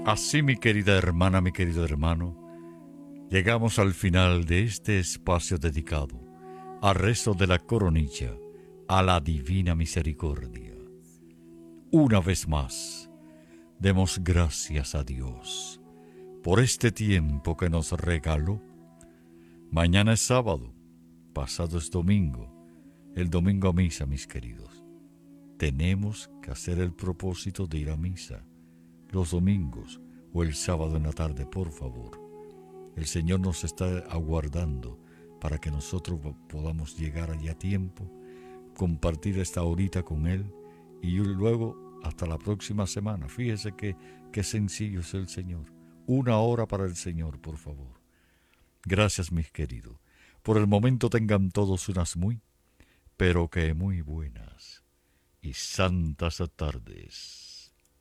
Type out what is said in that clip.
Así, mi querida hermana, mi querido hermano, llegamos al final de este espacio dedicado al rezo de la coronilla, a la divina misericordia. Una vez más, demos gracias a Dios por este tiempo que nos regaló. Mañana es sábado, pasado es domingo, el domingo a misa, mis queridos. Tenemos que hacer el propósito de ir a misa los domingos o el sábado en la tarde, por favor. El Señor nos está aguardando para que nosotros podamos llegar allí a tiempo, compartir esta horita con Él y luego hasta la próxima semana. Fíjese qué sencillo es el Señor. Una hora para el Señor, por favor. Gracias, mis queridos. Por el momento tengan todos unas pero que muy buenas y santas tardes.